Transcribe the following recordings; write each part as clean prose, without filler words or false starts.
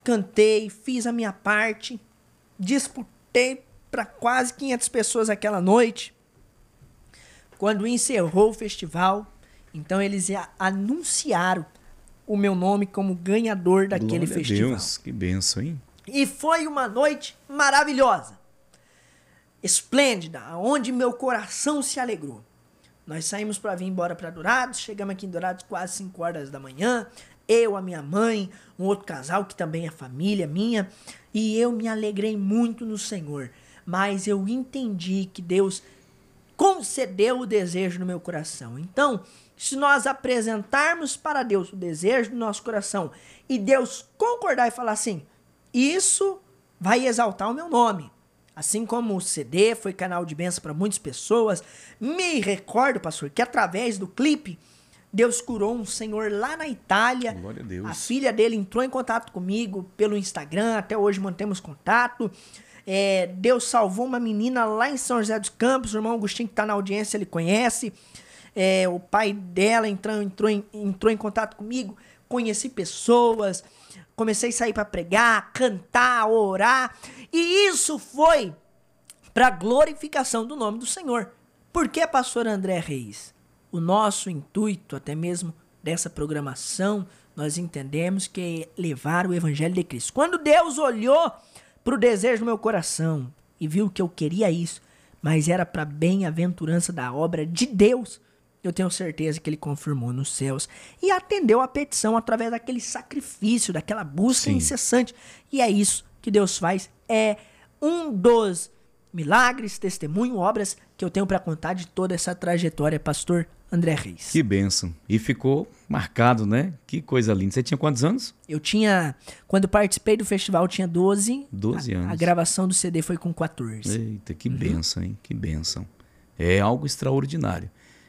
cantei, fiz a minha parte, disputei para quase 500 pessoas aquela noite. Quando encerrou o festival, então eles anunciaram o meu nome como ganhador daquele festival. Meu Deus, que bênção, hein? E foi uma noite maravilhosa, esplêndida, onde meu coração se alegrou. Nós saímos para vir embora para Dourados, chegamos aqui em Dourados quase 5 horas da manhã, eu, a minha mãe, um outro casal que também é família minha, e eu me alegrei muito no Senhor, mas eu entendi que Deus concedeu o desejo no meu coração. Então, se nós apresentarmos para Deus o desejo do nosso coração e Deus concordar e falar assim, isso vai exaltar o meu nome. Assim como o CD foi canal de bênção para muitas pessoas, me recordo, pastor, que através do clipe, Deus curou um senhor lá na Itália. Glória a Deus. A filha dele entrou em contato comigo pelo Instagram, até hoje mantemos contato. Deus salvou uma menina lá em São José dos Campos, o irmão Agostinho que está na audiência, ele conhece. O pai dela entrou em contato comigo, conheci pessoas, comecei a sair para pregar, cantar, orar, e isso foi para glorificação do nome do Senhor. Por que, pastor André Reis? O nosso intuito, até mesmo dessa programação, nós entendemos que é levar o evangelho de Cristo. Quando Deus olhou para o desejo do meu coração e viu que eu queria isso, mas era para bem-aventurança da obra de Deus, eu tenho certeza que ele confirmou nos céus e atendeu a petição através daquele sacrifício, daquela busca incessante. E é isso que Deus faz. É um dos milagres, testemunho, obras que eu tenho para contar de toda essa trajetória, pastor André Reis. Que bênção. E ficou marcado, né? Que coisa linda. Você tinha quantos anos? Eu tinha, quando participei do festival, eu tinha 12. 12 anos. A gravação do CD foi com 14. Eita, que bênção, hein? Que bênção. É algo extraordinário.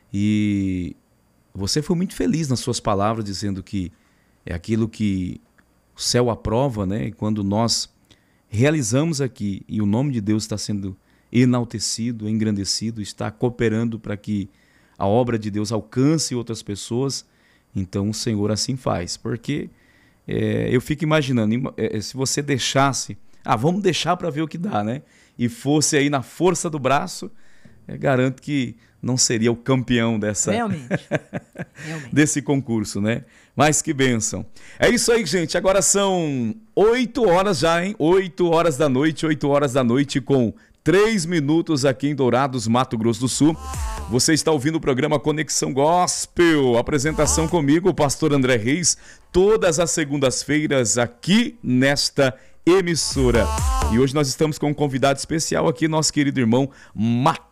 E você foi muito feliz nas suas palavras, dizendo que é aquilo que o céu aprova, né? E quando nós realizamos aqui e o nome de Deus está sendo enaltecido, engrandecido, está cooperando para que a obra de Deus alcance outras pessoas, então o Senhor assim faz. Porque eu fico imaginando, se você deixasse, vamos deixar para ver o que dá, né? E fosse aí na força do braço, garanto que não seria o campeão Realmente. desse concurso, né? Mas que bênção. É isso aí, gente. Agora são 8 horas já, hein? 8 horas da noite com 3 minutos aqui em Dourados, Mato Grosso do Sul. Você está ouvindo o programa Conexão Gospel. Apresentação comigo, o pastor André Reis, todas as segundas-feiras aqui nesta emissora. E hoje nós estamos com um convidado especial aqui, nosso querido irmão Mateus.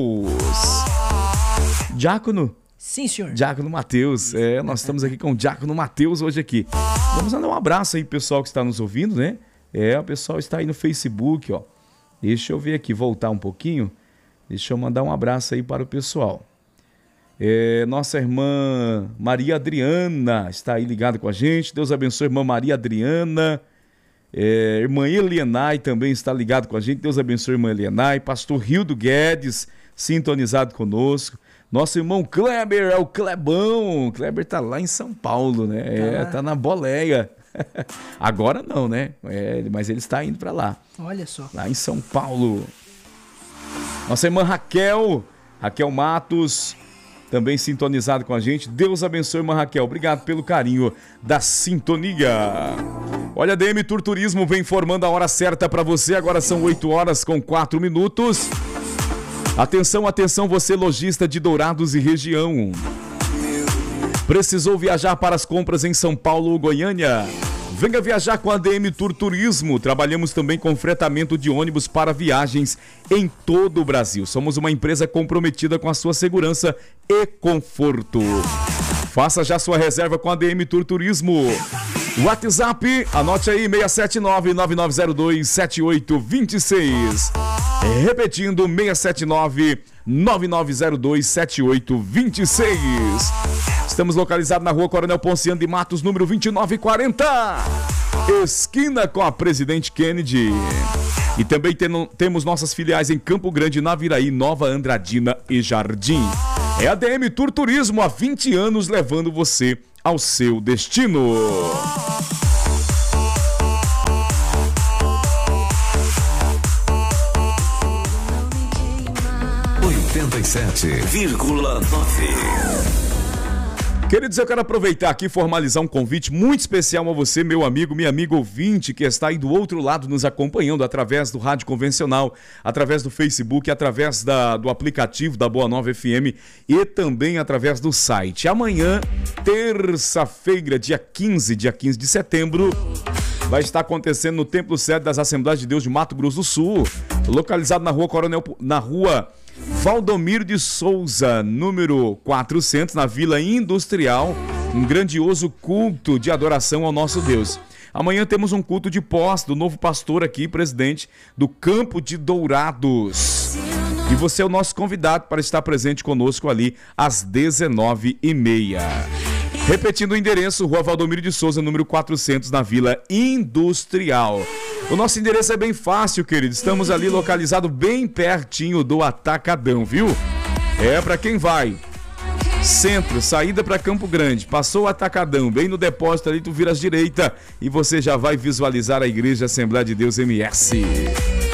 Diácono? Sim, senhor. Diácono Mateus. Nós estamos aqui com o Diácono Mateus hoje aqui. Vamos mandar um abraço aí pro pessoal que está nos ouvindo, né? O pessoal está aí no Facebook, ó. Deixa eu ver aqui, voltar um pouquinho. Deixa eu mandar um abraço aí para o pessoal. Nossa irmã Maria Adriana está aí ligada com a gente. Deus abençoe, irmã Maria Adriana. Irmã Elienay também está ligado com a gente. Deus abençoe, irmã Elienay. Pastor Rildo Guedes, sintonizado conosco. Nosso irmão Kleber, o Clebão. O Kleber tá lá em São Paulo, né? Tá na boleia. Agora não, né? Mas ele está indo para lá. Olha só. Lá em São Paulo. Nossa irmã Raquel Matos, também sintonizado com a gente. Deus abençoe, irmã Raquel. Obrigado pelo carinho da sintonia. Olha, a DM Tour Turismo vem informando a hora certa para você. Agora são 8 horas com 4 minutos. Atenção, atenção, você lojista de Dourados e região. Precisou viajar para as compras em São Paulo ou Goiânia? Venha viajar com a DM Tour Turismo. Trabalhamos também com fretamento de ônibus para viagens em todo o Brasil. Somos uma empresa comprometida com a sua segurança e conforto. Faça já sua reserva com a DM Tour Turismo. WhatsApp, anote aí, 679-9902-7826. Repetindo, 679-9902-7826. Estamos localizados na rua Coronel Ponciano de Matos, número 2940, esquina com a Presidente Kennedy. E também temos nossas filiais em Campo Grande, Naviraí, Nova Andradina e Jardim. É a DM Tour Turismo, há 20 anos levando você ao seu destino. 97,9. Queridos, eu quero aproveitar aqui e formalizar um convite muito especial a você, meu amigo, minha amiga ouvinte, que está aí do outro lado nos acompanhando através do rádio convencional, através do Facebook, através do aplicativo da Boa Nova FM e também através do site. Amanhã, terça-feira, dia 15 de setembro, vai estar acontecendo no Templo Sede das Assembleias de Deus de Mato Grosso do Sul, localizado na rua Valdomiro de Souza, número 400, na Vila Industrial, um grandioso culto de adoração ao nosso Deus. Amanhã temos um culto de posse do novo pastor aqui, presidente do Campo de Dourados. E você é o nosso convidado para estar presente conosco ali às 19h30. Repetindo o endereço, Rua Valdomiro de Souza, número 400, na Vila Industrial. O nosso endereço é bem fácil, querido. Estamos ali localizado bem pertinho do Atacadão, viu? É para quem vai. Centro, saída para Campo Grande. Passou o Atacadão, bem no depósito ali, tu vira à direita e você já vai visualizar a Igreja Assembleia de Deus MS.